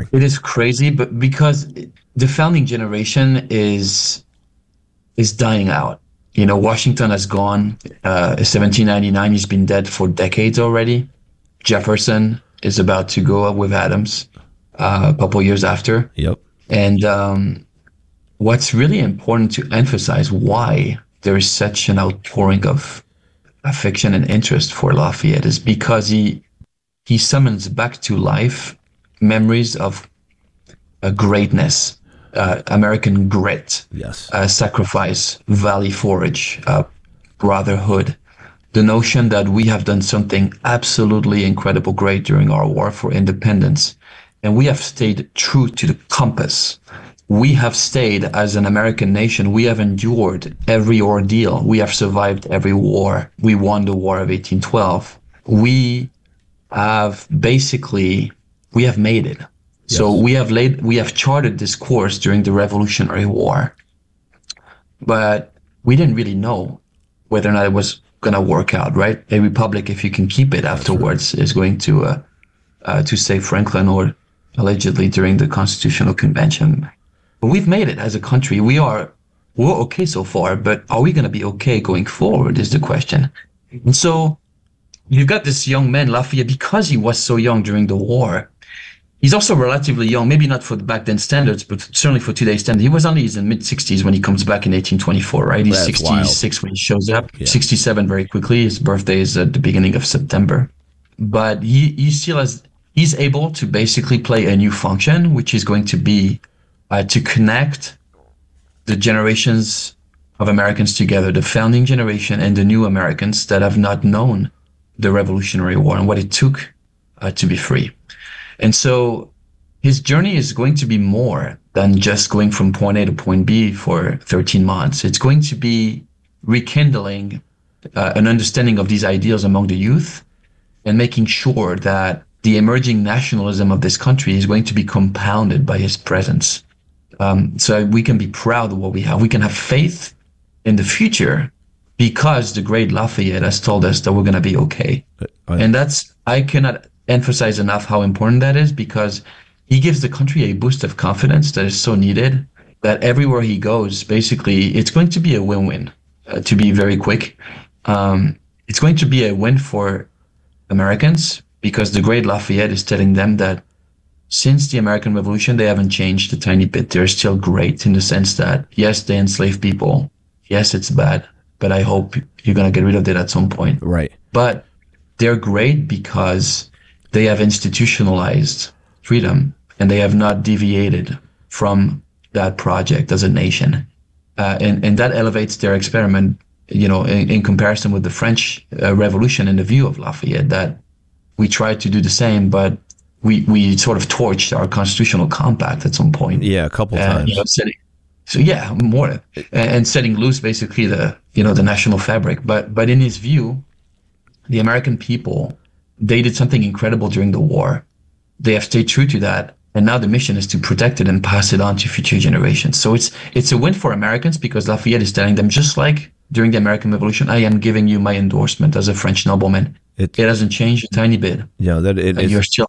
It is crazy, but because the founding generation is dying out. You know, Washington has gone. 1799, he's been dead for decades already. Jefferson is about to go up with Adams a couple years after. Yep. And what's really important to emphasize why there is such an outpouring of affection and interest for Lafayette is because he summons back to life memories of greatness, American grit, Yes. Sacrifice, Valley Forge, brotherhood. The notion that we have done something absolutely incredible great during our war for independence, and we have stayed true to the compass. We have stayed as an American nation. We have endured every ordeal. We have survived every war. We won the War of 1812. We have made it. So Yes. we have charted this course during the Revolutionary War, but we didn't really know whether or not it was going to work out, right? A republic, if you can keep it afterwards, is going to save Franklin, or allegedly during the Constitutional Convention. But we've made it as a country. We're okay so far, but are we going to be okay going forward is the question. And so you've got this young man, Lafayette, because he was so young during the war. He's also relatively young, maybe not for the back then standards, but certainly for today's standards. He was only in mid-60s when he comes back in 1824, right? He's That's 66 wild. when he shows up, Yeah. 67 very quickly. His birthday is at the beginning of September. But he still he's able to basically play a new function, which is going to be to connect the generations of Americans together, the founding generation and the new Americans that have not known the Revolutionary War and what it took to be free. And so his journey is going to be more than just going from point A to point B for 13 months. It's going to be rekindling an understanding of these ideals among the youth and making sure that the emerging nationalism of this country is going to be compounded by his presence. So we can be proud of what we have. We can have faith in the future because the great Lafayette has told us that we're going to be okay. And I cannot emphasize enough how important that is, because he gives the country a boost of confidence that is so needed, that everywhere he goes, basically, it's going to be a win-win, to be very quick. It's going to be a win for Americans because the great Lafayette is telling them that since the American Revolution, they haven't changed a tiny bit. They're still great in the sense that, yes, they enslave people. Yes, it's bad, but I hope you're going to get rid of it at some point. Right. But they're great because they have institutionalized freedom and they have not deviated from that project as a nation. And that elevates their experiment, in comparison with the French Revolution and the view of Lafayette, that we tried to do the same, but we sort of torched our constitutional compact at some point. Yeah, a couple times. More, and setting loose basically the national fabric. But in his view, the American people, they did something incredible during the war. They have stayed true to that, and now the mission is to protect it and pass it on to future generations. So it's a win for Americans because Lafayette is telling them, just like during the American Revolution, I am giving you my endorsement as a French nobleman. It hasn't changed a tiny bit. Yeah, You're still.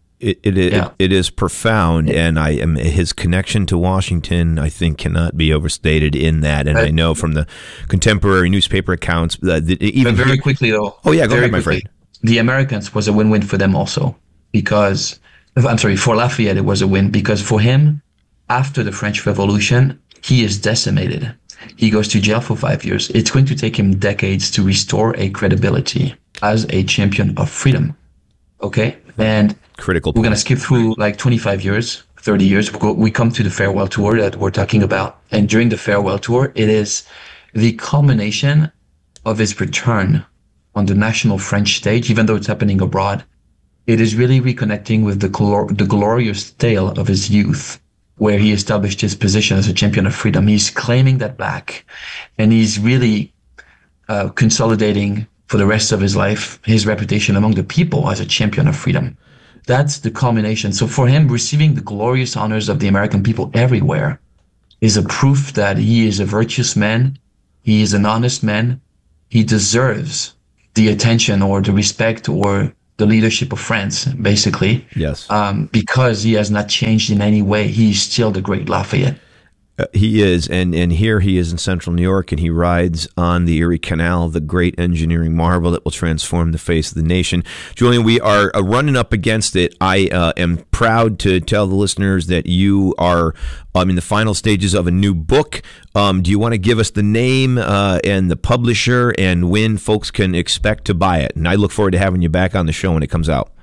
It is profound, and his connection to Washington, I think, cannot be overstated in that. And I know from the contemporary newspaper accounts that even very quickly though. Oh yeah, go ahead, my friend. The Americans was a win-win for them also, because for Lafayette it was a win because for him, after the French Revolution, he is decimated. He goes to jail for 5 years. It's going to take him decades to restore a credibility as a champion of freedom. Okay, and critical. We're going to skip through like 25 years, 30 years. We come to the farewell tour that we're talking about. And during the farewell tour, it is the culmination of his return on the national French stage, even though it's happening abroad. It is really reconnecting with the glorious tale of his youth, where he established his position as a champion of freedom. He's claiming that back, and he's really consolidating for the rest of his life his reputation among the people as a champion of freedom. That's the culmination. So for him, receiving the glorious honors of the American people everywhere is a proof that he is a virtuous man. He is an honest man. He deserves the attention or the respect or the leadership of France, basically. Yes. Because he has not changed in any way. He's still the great Lafayette. He is, and here he is in central New York, and he rides on the Erie Canal, the great engineering marvel that will transform the face of the nation. Julian, we are running up against it. I am proud to tell the listeners that you are in the final stages of a new book. Do you want to give us the name and the publisher and when folks can expect to buy it? And I look forward to having you back on the show when it comes out.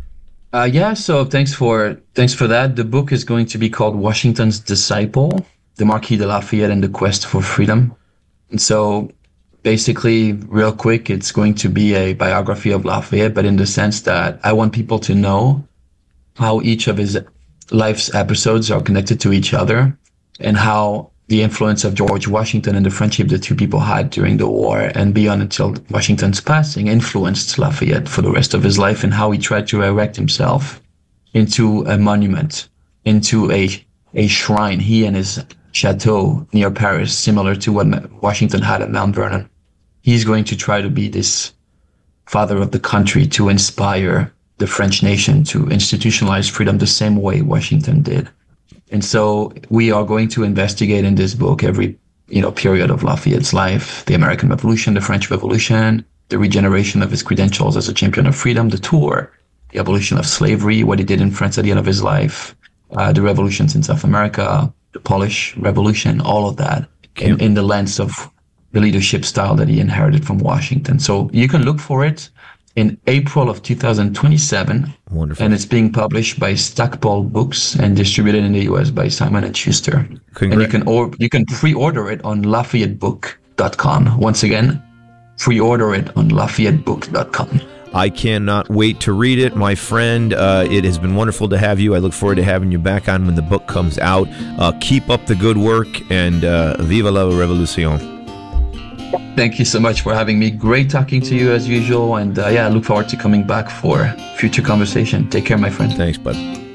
So thanks for that. The book is going to be called Washington's Disciple, the Marquis de Lafayette and the Quest for Freedom. And so basically, real quick, it's going to be a biography of Lafayette, but in the sense that I want people to know how each of his life's episodes are connected to each other, and how the influence of George Washington and the friendship the two people had during the war and beyond until Washington's passing influenced Lafayette for the rest of his life, and how he tried to erect himself into a monument, into a shrine, he and his chateau near Paris, similar to what Washington had at Mount Vernon. He's going to try to be this father of the country, to inspire the French nation to institutionalize freedom the same way Washington did. And so we are going to investigate in this book every, period of Lafayette's life: the American Revolution, the French Revolution, the regeneration of his credentials as a champion of freedom, the tour, the abolition of slavery, what he did in France at the end of his life, the revolutions in South America, the Polish Revolution, all of that in the lens of the leadership style that he inherited from Washington. So you can look for it in April of 2027. Wonderful. And it's being published by Stackpole Books and distributed in the US by Simon & Schuster. And you can pre-order it on LafayetteBook.com. Once again, pre-order it on LafayetteBook.com. I cannot wait to read it, my friend. It has been wonderful to have you. I look forward to having you back on when the book comes out. Keep up the good work, and viva la revolution. Thank you so much for having me. Great talking to you as usual. And I look forward to coming back for future conversation. Take care, my friend. Thanks, bud.